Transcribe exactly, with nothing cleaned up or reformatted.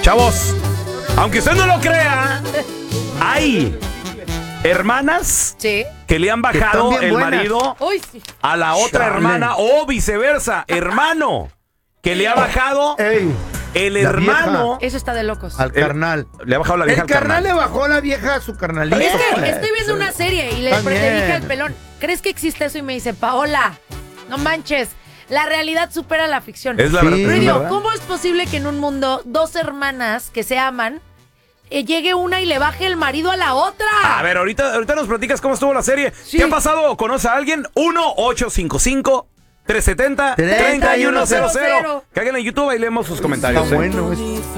Chavos, aunque usted no lo crea, hay hermanas Sí. que le han bajado bien el buenas. marido Uy, sí. a la otra Chale. hermana o viceversa. Hermano que le ha bajado Ey, el la hermano. Eso está de locos. al El- carnal. Le ha bajado la vieja El al carnal carnal. le bajó a la vieja a su carnalito. Es que Pues. estoy viendo una serie y le, le También. dije al pelón, ¿crees que existe eso? Y me dice, Paola, no manches, la realidad supera la ficción. Es la Sí. verdad. Ruido, ¿verdad? ¿cómo es posible que en un mundo dos hermanas que se aman, eh, llegue una y le baje el marido a la otra? A ver, ahorita, ahorita nos platicas cómo estuvo la serie. Sí. ¿Qué ha pasado o conoce a alguien? uno ocho cinco cinco, tres siete cero, tres uno cero cero. Cáiganle en YouTube y leemos sus comentarios. Está ¿eh? bueno eso.